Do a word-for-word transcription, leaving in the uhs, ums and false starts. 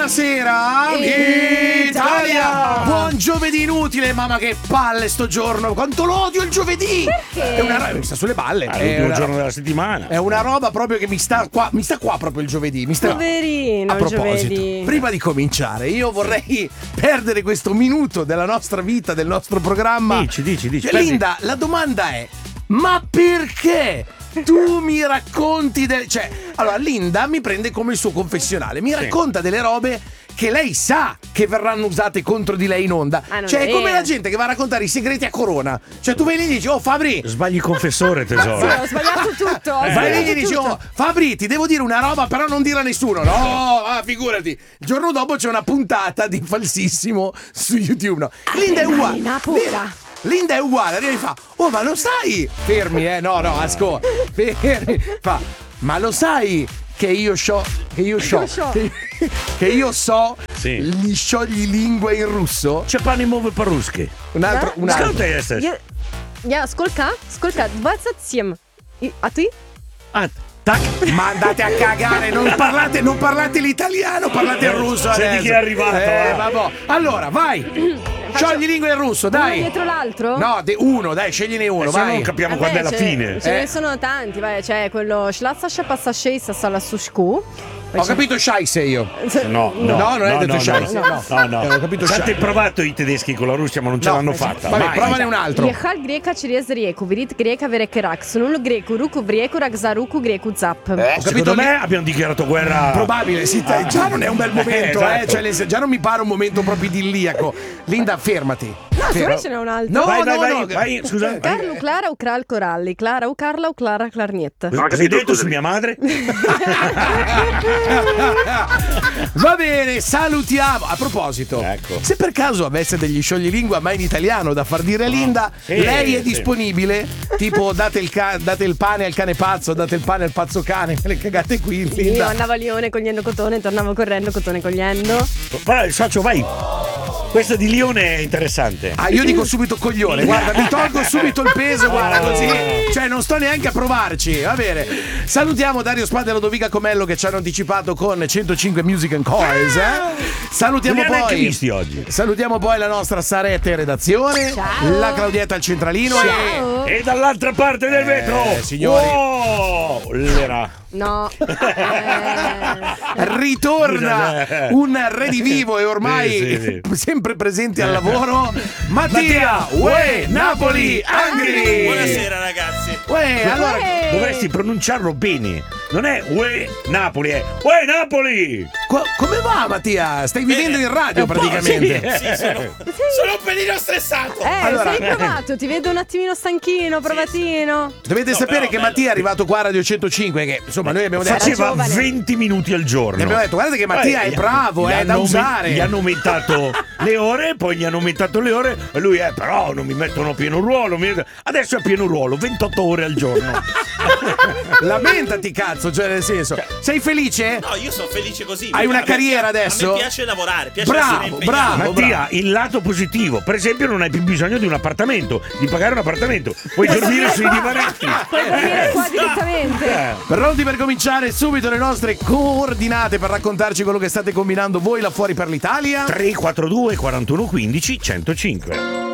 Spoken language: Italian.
Buonasera Italia! Buon giovedì inutile, mamma che palle sto giorno! Quanto lo odio il giovedì! Perché? È una roba, mi sta sulle balle. È È l'ultimo una, giorno della settimana. è una roba proprio che mi sta qua, mi sta qua proprio il giovedì. Mi sta... Poverino, A proposito, giovedì. prima di cominciare, io vorrei perdere questo minuto della nostra vita, del nostro programma. Dici, dici, dici. Cioè, Linda, la domanda è: ma perché tu mi racconti de- cioè, allora Linda mi prende come il suo confessionale, mi Sì. racconta delle robe che lei sa che verranno usate contro di lei in onda. Ah, non cioè, è è come vero. la gente che va a raccontare i segreti a Corona. Cioè, tu vai lì e dici: "Oh, Fabri, Sbagli confessore, Sì, tesoro. ho sbagliato tutto. Ho vai sbagliato lì e dici: tutto. "Oh, Fabri, ti devo dire una roba, però non dirla a nessuno." No, ah, figurati. Il giorno dopo c'è una puntata di falsissimo su YouTube. No. Linda è uguale. Marina, pura. Linda è uguale, arriva e fa: "Oh, ma lo sai?" Fermi, eh, no, no, ascolta. Fermi. Fa: "Ma lo sai che io so che io so so. che, che io so Sì. gli sciogli lingue in russo?" C'è pane movo paruske. Un altro, un altro. Ascolta jesteś. Я, я сколько? Сколько? двадцать семь. И- А ты? Ah, tac. Ma andate a cagare, non parlate, non parlate l'italiano, parlate il russo Senti adesso. chi è arrivato, Eh, eh. vabbè. Allora, vai. Sciogli lingue in russo, Uno dai. dietro l'altro? No, de- uno, dai, scegliene uno, Se no vai. non capiamo Vabbè, quando è la ce- fine. Ce Eh. ne sono tanti, vai, c'è quello Shlazasha Passasceisa Sala Sushku. Ho capito Scheisse io. No, No, no, non hai detto no, Scheisse. no, no, no, no. Eh, ho capito Avete Scheisse. provato i tedeschi con la Russia, ma non ce No, l'hanno eh, fatta. Vabbè, Mai. provane un altro. Jehal greka через реку, верит greka vereke rak, sunul greku, ruku vrieku, rak zaruku, greku zap. Ho capito Secondo lì- me abbiamo dichiarato guerra. Probabile, sì, te- già non è un bel momento, Eh, eh, esatto. cioè, nel sen- già non mi pare un momento proprio idilliaco. Linda, fermati. No, secondo me ce n'è un altro. No, vai, vai, no, vai, no. vai, scusa. Carlu Clara u Kral Coralli, Clara u Carla u Clara Clarniet. Cosa hai detto su mia madre? Va bene, salutiamo. A proposito, Ecco. se per caso avesse degli scioglilingua ma in italiano da far dire a Linda, Sì, lei è sì. disponibile? Tipo date il, ca- date il pane al cane pazzo, date il pane al pazzo cane, le cagate qui, Io Linda. andavo a Lione cogliendo cotone, tornavo correndo cotone cogliendo. Vai, Saccio, vai. Questa di Lione è interessante. Ah, io dico subito coglione, guarda, mi tolgo subito il peso, guarda così. Cioè, non sto neanche a provarci. Va bene. Salutiamo Dario Spada e Lodovica Comello che ci hanno anticipato con centocinque Music and Coins. Eh? Salutiamo Non li hai neanche poi. visti oggi. Salutiamo poi la nostra Saretta in redazione, Ciao. la Claudietta al centralino Ciao. E dall'altra parte del vetro, Eh, signori. wow, l'era. No. Eh. e ritorna Scusa, eh. un redivivo e ormai Sì, sì, sempre presente al lavoro Mattia, uè, Napoli, Angri. Buonasera ragazzi. Uè, allora Uè. Dovresti pronunciarlo bene. Non è Ue Napoli, è Ue Napoli. co- come va Mattia? Stai vivendo in radio un po', praticamente. sì. Sì, sono, sono un pelino stressato. Eh, Allora- sei provato, ti vedo un attimino stanchino, provatino. Dovete No, sapere però che bello. Mattia è arrivato qua a Radio centocinque che insomma noi abbiamo detto Faceva giovane. venti minuti al giorno. Gli abbiamo detto, guardate che Mattia è gli- bravo, gli è da hanno usare. Gli hanno aumentato le ore, poi gli hanno aumentato le ore e lui è però non mi mettono a pieno ruolo. mi- Adesso è a pieno ruolo, ventotto ore al giorno. Lamentati cazzo, cioè nel senso, sei felice? No, io sono felice così. Hai una A me- carriera adesso? A me piace lavorare, piace Bravo, essere impegnato. bravo. Mattia, il lato positivo, per esempio, non hai più bisogno di un appartamento, di pagare un appartamento, puoi dormire sui divanetti. Puoi dormire qua direttamente. Eh. Pronti per cominciare subito le nostre coordinate per raccontarci quello che state combinando voi là fuori per l'Italia? tre quattro due quarantuno quindici centocinque.